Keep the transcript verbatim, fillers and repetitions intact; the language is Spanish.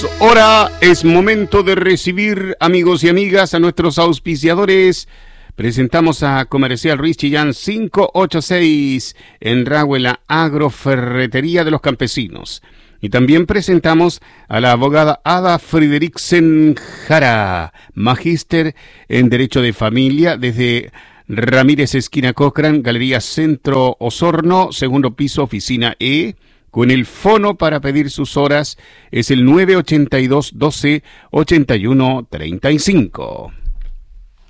Ahora es momento de recibir, amigos y amigas, a nuestros auspiciadores. Presentamos a Comercial Ruiz Chillán quinientos ochenta y seis en Rahue, la agroferretería de los campesinos. Y también presentamos a la abogada Ada Frideriksen Jara, magíster en Derecho de Familia, desde Ramírez Esquina Cochrane, Galería Centro Osorno, segundo piso, oficina E. Con el fono para pedir sus horas es el nueve ochenta y dos doce ochenta y uno treinta y cinco.